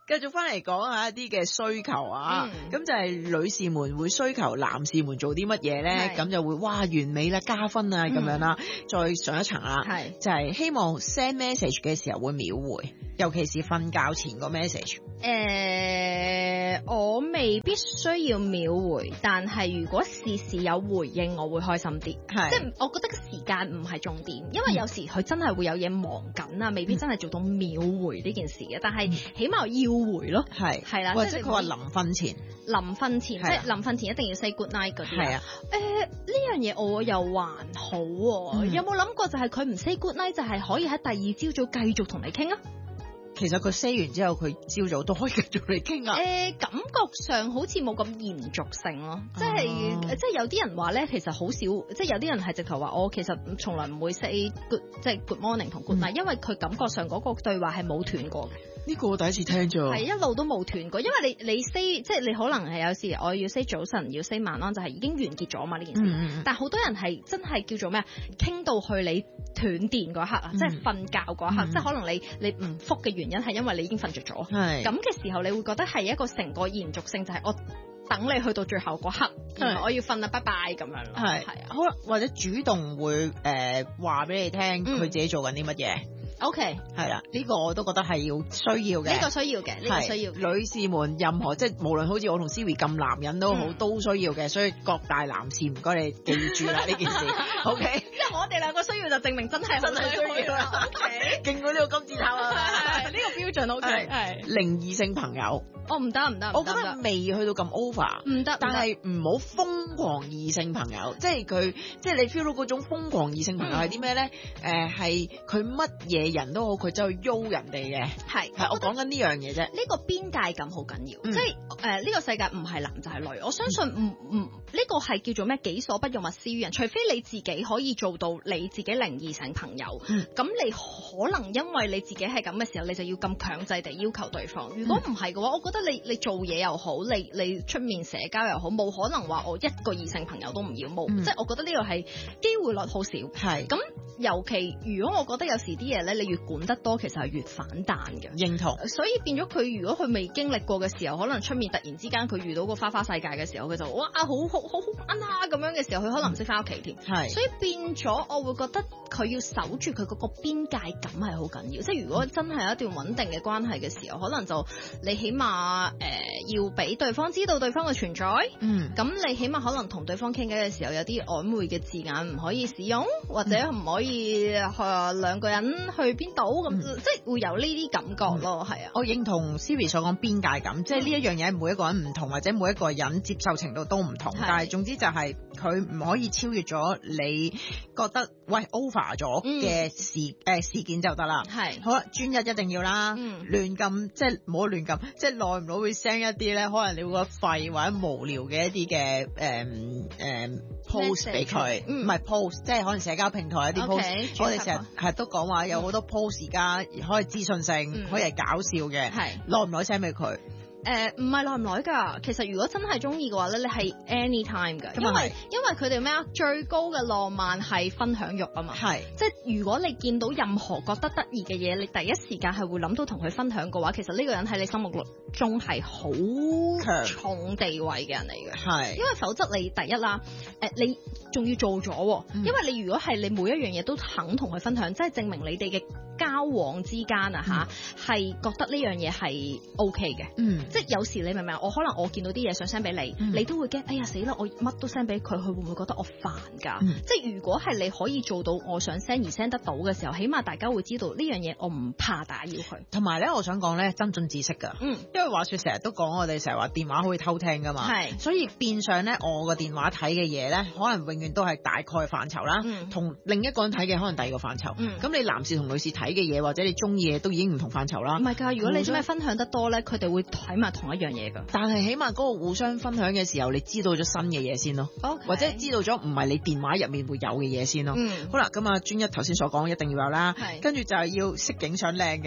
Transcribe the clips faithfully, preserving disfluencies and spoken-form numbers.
繼續翻嚟講下一啲嘅需求啊，咁、嗯、就係女士們會需求男士們做啲乜嘢咧？咁就會哇完美啦，加分啊咁、嗯、樣啦。再上一層啦，係就係、是、希望 send message 嘅時候會秒回，尤其是瞓覺前個 message。 誒、呃，我未必需要秒回，但係如果事事有回應，我會開心啲。係，即係我覺得個時間唔係重點，因為有時佢真係會有嘢忙緊啊，未必真係做到秒回呢件事嘅。但係起碼要回咯，係係啦， 或者佢話臨瞓前， 臨瞓前即係臨瞓前一定要 say good night 嗰啲。係啊，誒呢樣嘢我又還好、啊嗯，有冇諗過就係佢唔 say good night 就係可以喺第二朝早繼續同你傾啊？ 其實佢 say 完之後，佢朝早都可以繼續嚟傾啊。誒、 呃，感覺上好似冇咁延續性咯，即係、啊、即係有啲人話咧，其實好少，即係有啲人係直頭話我其實從來唔會 say good，即係 good morning 同 good night，、嗯、因為佢感覺上嗰個對話係冇斷過嘅。 呢、這個我第一次聽咗，係一路都冇斷過，因為你你 say 即係你可能係有時我要 say 早晨，要 say 晚安，就係、是、已經完結咗嘛呢件事。嗯、但係好多人係真係叫做咩啊？傾到去你斷電嗰刻啊、嗯，即係瞓覺嗰刻，嗯、即係可能你你唔復嘅原因係因為你已經瞓着咗。係咁嘅時候，你會覺得係一個成個延續性，就係、是、我等你去到最後嗰刻，我要瞓啦，拜拜咁樣咯。係係啊， 好啦，或者主動會誒話俾你聽，佢、嗯、自己做緊啲乜嘢。 O K， 係啦，呢、這個我都覺得係要需要嘅。 呢、這個需要嘅，呢、這個需要。 女士們，任何即係無論好似我同 Siri 咁男人都好、嗯，都需要嘅。所以各大男士唔該你記住啦呢件事。O K， 即係我哋兩個需要就證明真係真係需要啦。O K， 勁過呢個金字塔啊！ 呢、這個標準 O K， 係零異性朋友。 哦，唔得唔得， 我覺得未去到咁 over， 唔得， 但係唔好瘋狂異性朋友，即係佢，即係你 feel 到嗰種瘋狂異性朋友係啲咩咧？誒、嗯，係佢乜嘢人都好，佢走去喐人哋嘅，係係我講緊呢樣嘢啫。呢、 這個邊界感好緊要，嗯、即係誒呢個世界唔係男就係女，我相信唔唔呢個係叫做咩？己所不欲，勿施於人，除非你自己可以做到你自己零異性朋友，咁、嗯、你可能因為你自己係咁嘅時候，你就要咁強制地要求對方。如果唔係嘅話，我覺得。你你做嘢又好，你你出面社交又好，冇可能話我一個異性朋友都唔要，冇、嗯，即係我覺得呢個係機會率好少。係咁，尤其如果我覺得有時啲嘢咧，你越管得多，其實係越反彈嘅。認同。所以變咗佢，如果佢未經歷過嘅時候，可能出面突然之間佢遇到個花花世界嘅時候，佢就哇好好好好玩啊咁樣嘅時候，佢可能唔識翻屋企添。係、嗯。所以變咗，我會覺得佢要守住佢嗰個邊界感係好緊要。即係如果真係有一段穩定嘅關係嘅時候，可能就你起碼。誒、呃，要俾對方知道對方嘅存在，嗯，咁你起碼可能同對方傾偈嘅時候，有啲曖昧嘅字眼唔可以使用，或者唔可以誒兩、呃、個人去邊度咁，即係會有呢啲感覺咯，係、嗯、啊。我認同 Siri 所講邊界感，嗯、即係呢一樣嘢，每一個人唔同，或者每一個人接受程度都唔同，但係總之就係佢唔可以超越咗你覺得喂 over 咗嘅事誒、嗯呃、事件就得啦。係好啦，專一一定要啦，嗯，亂咁即係唔好亂咁，即係耐唔耐會 send 一啲咧，可能你會覺得廢或者無聊嘅一啲嘅誒誒 post 俾佢，唔係 post，即係可能社交平台一啲 post，、okay，我哋成日係都講話有好多 post 而家可以資訊性，嗯、可以係搞笑嘅，係耐唔耐 send 俾佢？ 誒唔係耐唔耐㗎，其實如果真係中意嘅話咧，你係 anytime 㗎，因為因為佢哋咩啊，最高嘅浪漫係分享欲啊嘛，係即係如果你見到任何覺得得意嘅嘢，你第一時間係會諗到同佢分享嘅話，其實呢個人喺你心目中係好重地位嘅人嚟嘅，係因為否則你第一啦，誒你仲要做咗、嗯，因為你如果係你每一樣嘢都肯同佢分享，即係證明你哋嘅交往之間啊嚇係、嗯、覺得呢樣嘢係 OK 嘅，嗯。即係有時你明唔明？我可能我見到啲嘢想 send 俾你、嗯，你都會驚，哎呀死啦！我乜都 send 俾佢，佢會唔會覺得我煩㗎、嗯？即係如果係你可以做到我想 send 而 send 得到嘅時候，起碼大家會知道呢樣嘢我唔怕打擾佢。同埋咧，我想講咧，增進知識㗎。嗯，因為話說成日都講我哋成日話電話可以偷聽㗎嘛。係，所以變相咧，我個電話睇嘅嘢咧，可能永遠都係大概範疇啦。嗯，同另一個人睇嘅可能第二個範疇。嗯，咁你男士同女士睇嘅嘢或者你中意嘅都已經唔同範疇啦。唔係㗎，如果你做咩分享得多咧，佢哋會睇埋同一樣嘢噶，但係起碼嗰個互相分享嘅時候，你知道咗新嘅嘢先咯，okay，或者知道咗唔係你電話入面會有嘅嘢先咯。嗯，好啦，咁啊專一頭先所講一定要有啦，跟住就係要識影相靚嘅。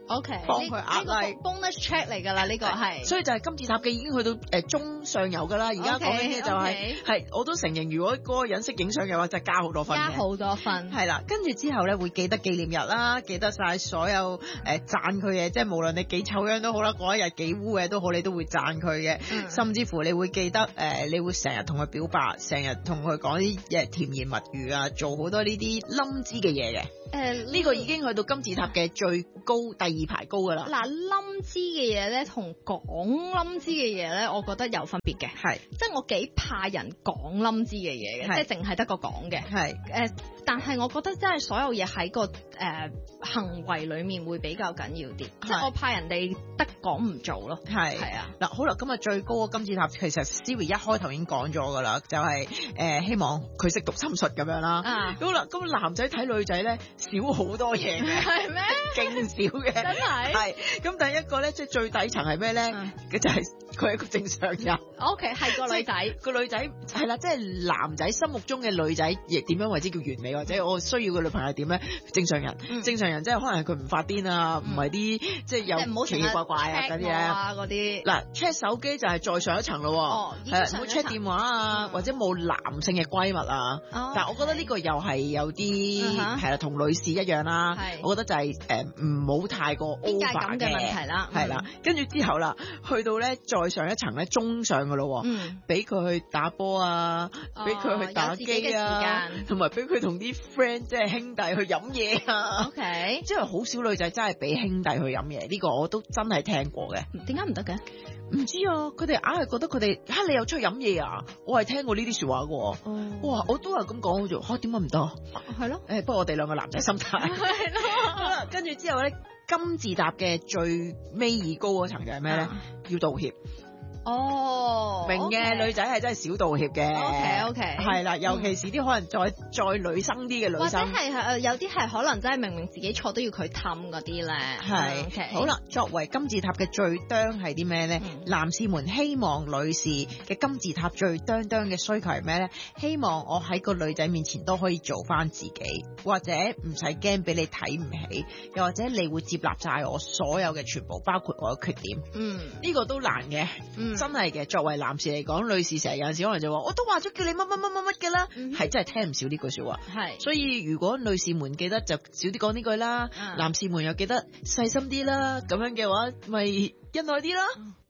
OK， 幫佢壓低。 bonus check 嚟㗎啦，呢個係。 所以就係金字塔記已經去到誒中上游㗎啦。而家講緊嘅就係係我都承認，如果嗰個人識影相嘅話，就加好多分嘅。 加好多分。係啦，跟住之後咧會記得紀念日啦，記得晒所有誒讚佢嘅，即係無論你幾醜樣都好啦，嗰一日幾污嘅都好，你都會讚佢嘅。嗯、甚至乎你會記得誒、呃，你會成日同佢表白，成日同佢講啲誒甜言蜜語啊，做好多呢啲冧枝嘅嘢嘅。誒、呃，呢、這個已經去到金字塔嘅最高第二排高㗎啦。嗱， 冧枝嘅嘢咧，同講冧枝嘅嘢咧，我覺得有分別嘅。係，即係我幾怕人講冧枝嘅嘢嘅，即係淨係得個講嘅。係，誒、呃，但係我覺得真係所有嘢喺個誒、呃、行為裡面會比較緊要啲。即係我怕人哋得講唔做咯。係，係啊。嗱，好啦，今日最高嘅金字塔其實 Siri 一開頭已經講咗㗎啦，就係、是、誒、呃、希望佢識讀心術咁樣啦。啊。好啦，咁男仔睇女仔咧。少好多嘢嘅，係咩？勁少嘅，真係。係咁，第一個咧，即係最底層係咩咧？嘅、嗯、就係佢係一個正常人。O K，係個女仔，個女仔係啦，即係男仔心目中嘅女仔，亦點樣為之叫完美，或者我需要嘅女朋友係點咧？正常人，嗯、正常人即係可能係佢唔發癲啊，唔係啲即係有奇奇怪怪啊嗰啲咧。嗰啲嗱 check 手機就係再上一層咯。哦，係唔好 check 電話啊，嗯、或者冇男性嘅閨蜜啊。哦、但係我覺得呢個又係有啲係啦，同、嗯、女士一樣啦。係，我覺得就係誒唔好太過 over 嘅問題啦。係啦，跟住之後啦，去到咧再上一層咧，中上嘅咯。嗯，俾佢去打波啊，俾佢去打機啊，同埋俾佢同啲 friend 即係兄弟去飲嘢啊。OK，即係好少女仔真係俾兄弟去飲嘢，呢個我都真係聽過嘅。點解唔得嘅？唔知啊，佢哋硬係覺得佢哋嚇你又出去飲嘢啊！我係聽過呢啲説話嘅。哦，哇，我都係咁講嘅啫。嚇，點解唔得？係咯。誒，不過我哋兩個男仔心態。係咯。好啦，跟住之後咧，金字塔嘅最尾二高嗰層就係咩咧？要道歉。哦，明嘅、okay. 女仔係真係少道歉嘅。OK OK，係啦，尤其是啲可能再、嗯、再女生啲嘅女生，或者係誒有啲係可能真係明明自己錯都要佢氹嗰啲咧。係、okay. 好啦，作為金字塔嘅最釘係啲咩咧？男士們希望女士嘅金字塔最釘釘嘅需求係咩咧？希望我喺個女仔面前都可以做翻自己，或者唔使驚俾你睇唔起，又或者你會接納晒我所有嘅全部，包括我嘅缺點。嗯，呢、呢個都難嘅。嗯。真係嘅，作為男士嚟講，女士成日有陣時可能就話，我都話咗叫你乜乜乜乜乜嘅啦，係、嗯、真係聽唔少呢句說話。係，所以如果女士們記得就少啲講呢句啦、嗯，男士們又記得細心啲啦，咁樣嘅話咪恩愛啲啦。